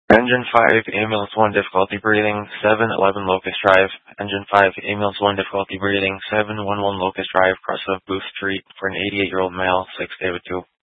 Engine 5, ambulance 1, difficulty breathing, 711 Locust Drive. Engine 5, ambulance 1, difficulty breathing, 711 Locust Drive, cross of Booth Street for an 88-year-old male, 6 David 2.